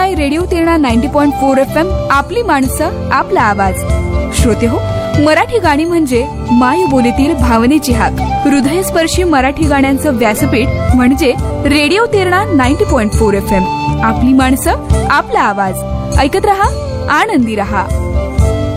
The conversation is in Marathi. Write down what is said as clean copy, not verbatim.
Bye radio Terna 90.4 FM. आपली माणसं, आपला आवाज. श्रोते हो, मराठी गाणी म्हणजे मायबोलीतील भावनेची हाक. हृदयस्पर्शी मराठी गाण्यांचं व्यासपीठ म्हणजे रेडिओ तेरणा 90.4 FM. आपली माणसं, आपला आवाज. ऐकत रहा, आनंदी रहा.